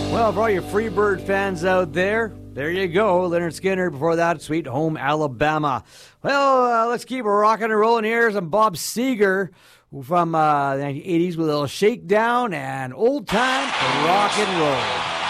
Well, for all you Freebird fans out there you go. Leonard Skinner. Before that, Sweet Home Alabama. Well, let's keep rocking and rolling here. Some Bob Seger from the 1980s with a little Shakedown and Old Time Rock and Roll.